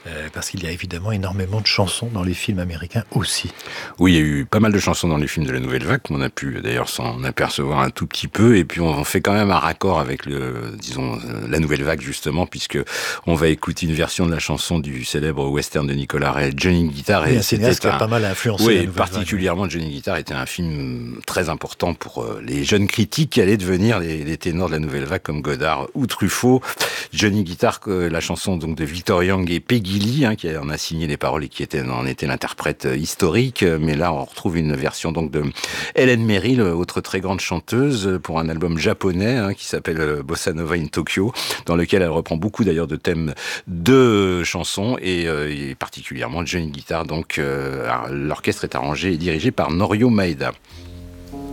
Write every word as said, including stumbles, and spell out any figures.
euh, parce qu'il y a évidemment énormément de chansons dans les films américains aussi. Oui, il y a eu pas mal de chansons dans les films de la Nouvelle Vague, on a pu d'ailleurs s'en apercevoir un tout petit peu, et puis on fait quand même un raccord avec le, disons, la Nouvelle Vague justement, puisque on va écouter une version de la chanson du célèbre western de Nicolas Ray, Johnny Guitar. Oui, et un cinéaste qui a un... pas mal influencé oui, la Nouvelle particulièrement Vague. Johnny Guitar était un film très important pour les jeunes critiques qui allaient devenir les, les ténors de la Nouvelle Vague comme Godard ou Truffaut. Johnny Guitar, la chanson donc de Victor Young et Peggy Lee, hein, qui en a signé les paroles et qui était, en était l'interprète historique. Mais là, on retrouve une version donc de Helen Merrill, autre très grande chanteuse, pour un album japonais hein, qui s'appelle Bossa Nova in Tokyo, dans lequel elle reprend beaucoup d'ailleurs de thèmes de chansons et, euh, et particulièrement Johnny Guitar. Donc, euh, l'orchestre est arrangé et dirigé par Norio Maeda.